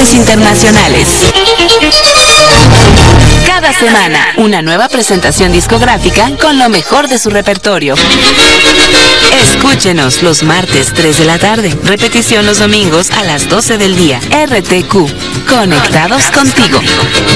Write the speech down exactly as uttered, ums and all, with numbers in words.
éxitos internacionales. Cada semana, una nueva presentación discográfica con lo mejor de su repertorio. Escúchenos los martes tres de la tarde, repetición los domingos a las doce del día. R T Q, conectados contigo.